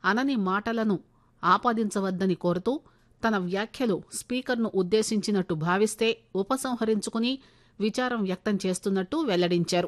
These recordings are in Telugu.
అనని మాటలను ఆపాదించవద్దని కోరుతూ తన వ్యాఖ్యలు స్పీకర్ను ఉద్దేశించినట్టు భావిస్తే ఉపసంహరించుకుని విచారం వ్యక్తం చేస్తున్నట్టు వెల్లడించారు.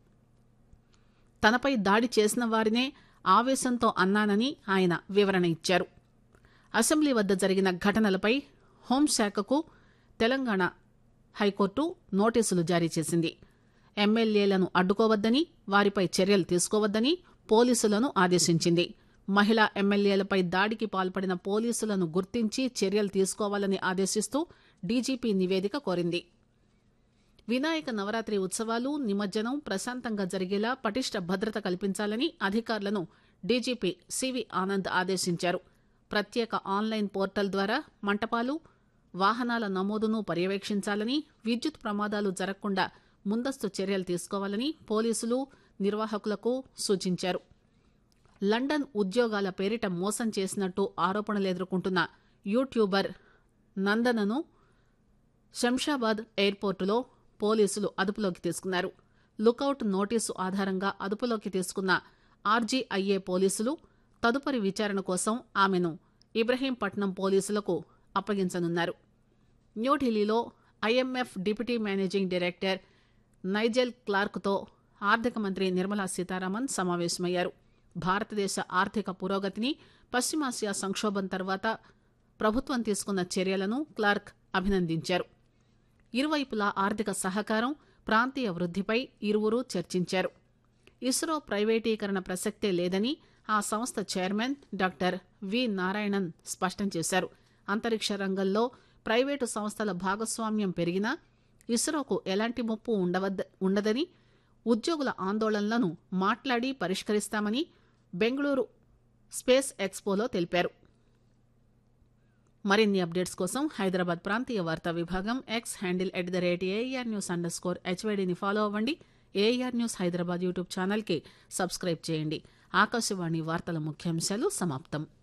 తనపై దాడి చేసిన వారినే ఆవేశంతో అన్నానని ఆయన వివరణ ఇచ్చారు. అసెంబ్లీ వద్ద జరిగిన ఘటనలపై హోంశాఖకు తెలంగాణ హైకోర్టు నోటీసులు జారీ చేసింది. ఎమ్మెల్యేలను అడ్డుకోవద్దని, వారిపై చర్యలు తీసుకోవద్దని పోలీసులను ఆదేశించింది. మహిళా ఎమ్మెల్యేలపై దాడికి పాల్పడిన పోలీసులను గుర్తించి చర్యలు తీసుకోవాలని ఆదేశిస్తూ డీజీపీ నివేదిక కోరింది. వినాయక నవరాత్రి ఉత్సవాలు, నిమజ్జనం ప్రశాంతంగా జరిగేలా పటిష్ట భద్రత కల్పించాలని అధికారులను డీజీపీ సివి ఆనంద్ ఆదేశించారు. ప్రత్యేక ఆన్లైన్ పోర్టల్ ద్వారా మంటపాలు, వాహనాల నమోదును పర్యవేక్షించాలని, విద్యుత్ ప్రమాదాలు జరగకుండా ముందస్తు చర్యలు తీసుకోవాలని పోలీసులు, నిర్వాహకులకు సూచించారు. లండన్ ఉద్యోగాల పేరిట మోసం చేసినట్టు ఆరోపణలు ఎదుర్కొంటున్న యూట్యూబర్ నందనను శంషాబాద్ ఎయిర్పోర్టులో పోలీసులు అదుపులోకి తీసుకున్నారు. లుకౌట్ నోటీసు ఆధారంగా అదుపులోకి తీసుకున్న ఆర్జీఐఏ పోలీసులు తదుపరి విచారణ కోసం ఆమెను ఇబ్రహీంపట్నం పోలీసులకు అప్పగించనున్నారు. న్యూఢిల్లీలో IMF deputy managing director Nigel క్లార్క్తో ఆర్థిక మంత్రి నిర్మలా సీతారామన్ సమావేశమయ్యారు. భారతదేశ ఆర్థిక పురోగతిని, పశ్చిమాసియా సంక్షోభం తర్వాత ప్రభుత్వం తీసుకున్న చర్యలను క్లార్క్ అభినందించారు. ఇరువైపులా ఆర్థిక సహకారం, ప్రాంతీయ వృద్ధిపై ఇరువురూ చర్చించారు. ఇస్రో ప్రైవేటీకరణ ప్రసక్తే లేదని ఆ సంస్థ చైర్మన్ డాక్టర్ వి నారాయణన్ స్పష్టం చేశారు. అంతరిక్ష రంగంలో ప్రైవేటు సంస్థల భాగస్వామ్యం పెరిగినా ఇస్రోకు ఎలాంటి ముప్పు ఉండదని, ఉద్యోగుల ఆందోళనలను మాట్లాడి పరిష్కరిస్తామని బెంగళూరు స్పేస్ ఎక్స్పోలో తెలిపారు. మరిన్ని అప్డేట్స్ కోసం హైదరాబాద్ ప్రాంతీయ వార్తా విభాగం ఎక్స్ హ్యాండిల్ @ARNews_HYDని ఫాలో అవ్వండి. ఏఆర్ న్యూస్ హైదరాబాద్ యూట్యూబ్ ఛానల్కి సబ్స్క్రైబ్ చేయండి. ఆకాశవాణి వార్తల ముఖ్యాంశాలు సమాప్తం.